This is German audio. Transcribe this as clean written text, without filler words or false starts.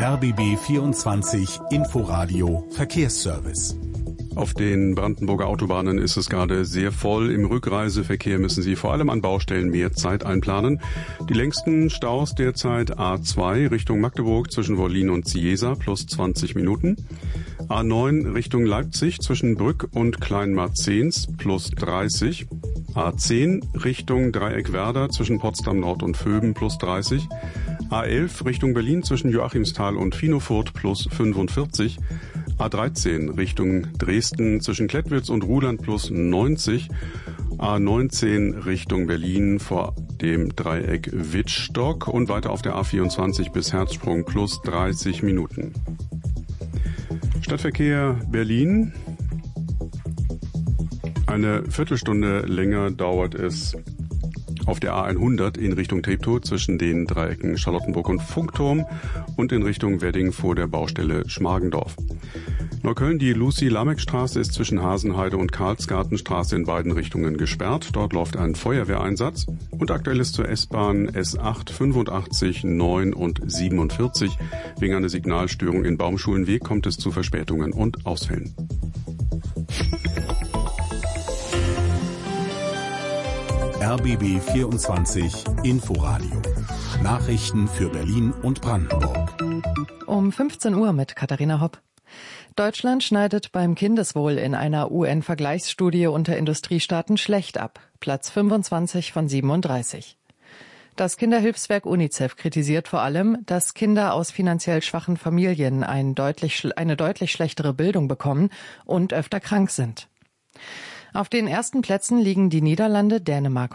RBB 24 Inforadio Verkehrsservice. Auf den Brandenburger Autobahnen ist es gerade sehr voll. Im Rückreiseverkehr müssen Sie vor allem an Baustellen mehr Zeit einplanen. Die längsten Staus derzeit A2 Richtung Magdeburg zwischen Wollin und Ciesa plus 20 Minuten. A9 Richtung Leipzig zwischen Brück und Kleinmarzens plus 30. A10 Richtung Dreieckwerder zwischen Potsdam Nord und Vöben plus 30. A11 Richtung Berlin zwischen Joachimsthal und Finofurt plus 45. A13 Richtung Dresden zwischen Klettwitz und Ruhland plus 90. A19 Richtung Berlin vor dem Dreieck Wittstock und weiter auf der A24 bis Herzsprung plus 30 Minuten. Stadtverkehr Berlin. Eine Viertelstunde länger dauert es auf der A100 in Richtung Treptow zwischen den Dreiecken Charlottenburg und Funkturm und in Richtung Wedding vor der Baustelle Schmargendorf. Neukölln, die Lucy-Lameck-Straße ist zwischen Hasenheide und Karlsgartenstraße in beiden Richtungen gesperrt. Dort läuft ein Feuerwehreinsatz. Und aktuell ist zur S-Bahn S8, 85, 9 und 47. Wegen einer Signalstörung in Baumschulenweg kommt es zu Verspätungen und Ausfällen. RBB 24 Inforadio. Nachrichten für Berlin und Brandenburg. Um 15 Uhr mit Katharina Hopp. Deutschland schneidet beim Kindeswohl in einer UN-Vergleichsstudie unter Industriestaaten schlecht ab. Platz 25 von 37. Das Kinderhilfswerk UNICEF kritisiert vor allem, dass Kinder aus finanziell schwachen Familien eine deutlich schlechtere Bildung bekommen und öfter krank sind. Auf den ersten Plätzen liegen die Niederlande, Dänemark